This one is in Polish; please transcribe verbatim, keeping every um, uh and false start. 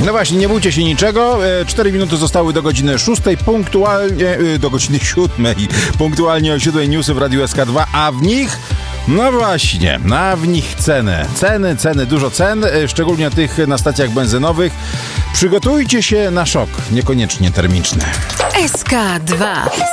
No właśnie, nie bójcie się niczego. Cztery minuty zostały do godziny szóstej, punktualnie, do godziny siódmej. Punktualnie o siódmej newsy w Radiu S K dwa, a w nich... No właśnie, a w nich ceny. Ceny, ceny, dużo cen, szczególnie tych na stacjach benzynowych. Przygotujcie się na szok, niekoniecznie termiczny. S K dwa.